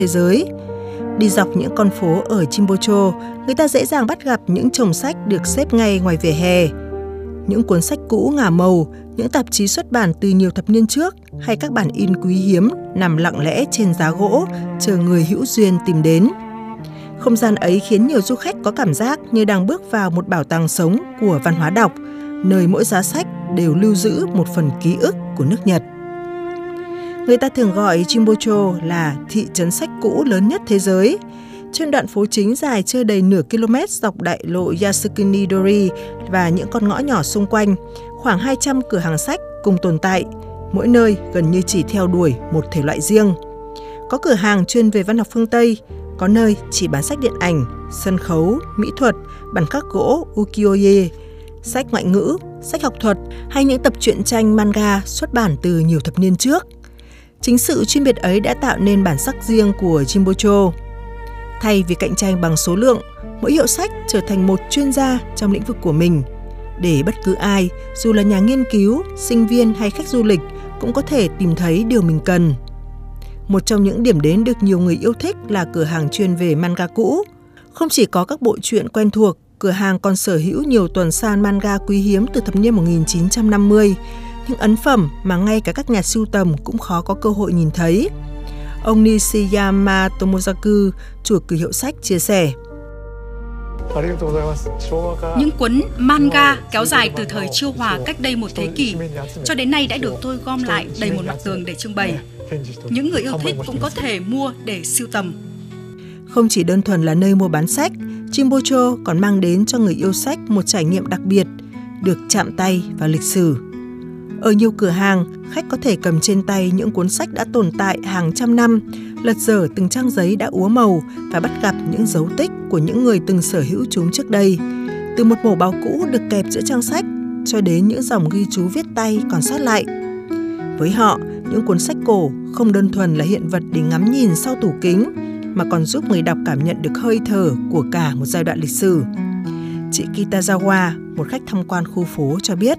thế giới. Đi dọc những con phố ở Chimbocho, người ta dễ dàng bắt gặp những chồng sách được xếp ngay ngoài vỉa hè. Những cuốn sách cũ ngả màu, những tạp chí xuất bản từ nhiều thập niên trước hay các bản in quý hiếm nằm lặng lẽ trên giá gỗ, chờ người hữu duyên tìm đến. Không gian ấy khiến nhiều du khách có cảm giác như đang bước vào một bảo tàng sống của văn hóa đọc, nơi mỗi giá sách đều lưu giữ một phần ký ức của nước Nhật. Người ta thường gọi Chimbocho là thị trấn sách cũ lớn nhất thế giới. Trên đoạn phố chính dài chưa đầy nửa km dọc đại lộ Yasukuni-dori và những con ngõ nhỏ xung quanh, khoảng 200 cửa hàng sách cùng tồn tại, mỗi nơi gần như chỉ theo đuổi một thể loại riêng. Có cửa hàng chuyên về văn học phương Tây, có nơi chỉ bán sách điện ảnh, sân khấu, mỹ thuật, bản khắc gỗ ukiyo-e, sách ngoại ngữ, sách học thuật hay những tập truyện tranh manga xuất bản từ nhiều thập niên trước. Chính sự chuyên biệt ấy đã tạo nên bản sắc riêng của Chimbocho. Thay vì cạnh tranh bằng số lượng, mỗi hiệu sách trở thành một chuyên gia trong lĩnh vực của mình, để bất cứ ai, dù là nhà nghiên cứu, sinh viên hay khách du lịch, cũng có thể tìm thấy điều mình cần. Một trong những điểm đến được nhiều người yêu thích là cửa hàng chuyên về manga cũ. Không chỉ có các bộ truyện quen thuộc, cửa hàng còn sở hữu nhiều tuần san manga quý hiếm từ thập niên 1950, những ấn phẩm mà ngay cả các nhà sưu tầm cũng khó có cơ hội nhìn thấy. Ông Nishiyama Tomozaku, chủ cửa hiệu sách, chia sẻ. Những cuốn manga kéo dài từ thời Chiêu Hòa cách đây một thế kỷ cho đến nay đã được tôi gom lại đầy một mặt tường để trưng bày. Những người yêu thích cũng có thể mua để sưu tầm. Không chỉ đơn thuần là nơi mua bán sách, Chimbocho còn mang đến cho người yêu sách một trải nghiệm đặc biệt, được chạm tay vào lịch sử. Ở nhiều cửa hàng, khách có thể cầm trên tay những cuốn sách đã tồn tại hàng trăm năm, lật dở từng trang giấy đã úa màu và bắt gặp những dấu tích của những người từng sở hữu chúng trước đây. Từ một mẩu báo cũ được kẹp giữa trang sách cho đến những dòng ghi chú viết tay còn sót lại. Với họ, những cuốn sách cổ không đơn thuần là hiện vật để ngắm nhìn sau tủ kính, mà còn giúp người đọc cảm nhận được hơi thở của cả một giai đoạn lịch sử. Chị Kitazawa, một khách tham quan khu phố, cho biết.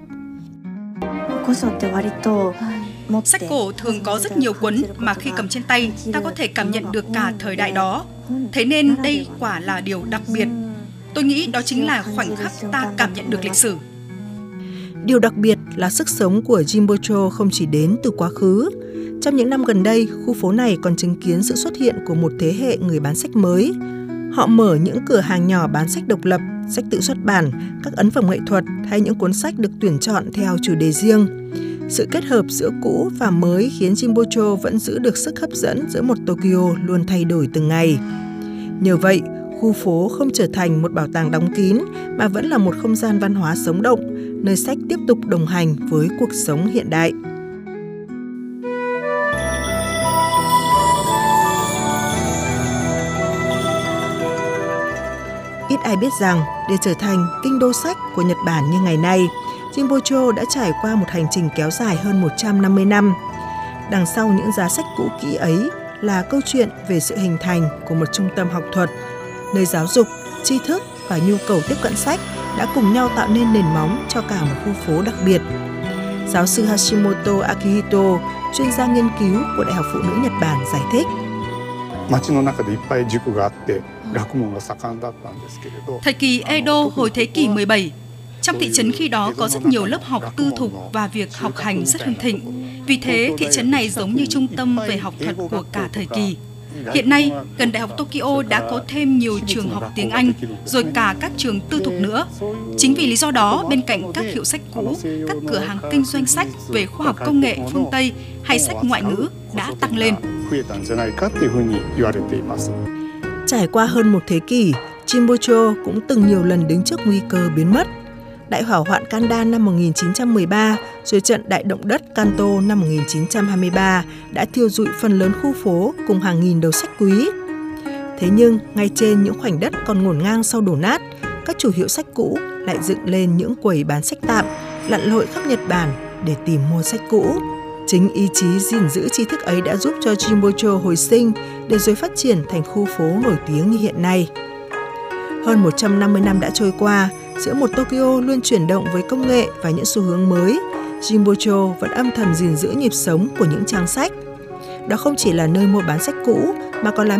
Sách cổ thường có rất nhiều cuốn mà khi cầm trên tay, ta có thể cảm nhận được cả thời đại đó. Thế nên đây quả là điều đặc biệt. Tôi nghĩ đó chính là khoảnh khắc ta cảm nhận được lịch sử. Điều đặc biệt là sức sống của Chimbocho không chỉ đến từ quá khứ. Trong những năm gần đây, khu phố này còn chứng kiến sự xuất hiện của một thế hệ người bán sách mới. Họ mở những cửa hàng nhỏ bán sách độc lập, sách tự xuất bản, các ấn phẩm nghệ thuật hay những cuốn sách được tuyển chọn theo chủ đề riêng. Sự kết hợp giữa cũ và mới khiến Chimbocho vẫn giữ được sức hấp dẫn giữa một Tokyo luôn thay đổi từng ngày. Nhờ vậy, khu phố không trở thành một bảo tàng đóng kín mà vẫn là một không gian văn hóa sống động, nơi sách tiếp tục đồng hành với cuộc sống hiện đại. Ít ai biết rằng, để trở thành kinh đô sách của Nhật Bản như ngày nay, Chimbocho đã trải qua một hành trình kéo dài hơn 150 năm. Đằng sau những giá sách cũ kỹ ấy là câu chuyện về sự hình thành của một trung tâm học thuật, nơi giáo dục, tri thức và nhu cầu tiếp cận sách đã cùng nhau tạo nên nền móng cho cả một khu phố đặc biệt. Giáo sư Hashimoto Akihito, chuyên gia nghiên cứu của Đại học Phụ nữ Nhật Bản, giải thích. Thời kỳ Edo hồi thế kỷ 17, trong thị trấn khi đó có rất nhiều lớp học tư thục và việc học hành rất hưng thịnh. Vì thế, thị trấn này giống như trung tâm về học thuật của cả thời kỳ. Hiện nay, gần Đại học Tokyo đã có thêm nhiều trường học tiếng Anh, rồi cả các trường tư thục nữa. Chính vì lý do đó, bên cạnh các hiệu sách cũ, các cửa hàng kinh doanh sách về khoa học công nghệ phương Tây hay sách ngoại ngữ đã tăng lên. Trải qua hơn một thế kỷ, Chimbocho cũng từng nhiều lần đứng trước nguy cơ biến mất. Đại hỏa hoạn Kanda năm 1913, rồi trận đại động đất Kanto năm 1923 đã thiêu rụi phần lớn khu phố cùng hàng nghìn đầu sách quý. Thế nhưng, ngay trên những khoảnh đất còn ngổn ngang sau đổ nát, các chủ hiệu sách cũ lại dựng lên những quầy bán sách tạm, lặn lội khắp Nhật Bản để tìm mua sách cũ. Chính ý chí gìn giữ tri thức ấy đã giúp cho Chimbocho hồi sinh để rồi phát triển thành khu phố nổi tiếng như hiện nay. Hơn 150 năm đã trôi qua, giữa một Tokyo luôn chuyển động với công nghệ và những xu hướng mới, Chimbocho vẫn âm thầm gìn giữ nhịp sống của những trang sách. Đó không chỉ là nơi mua bán sách cũ mà còn là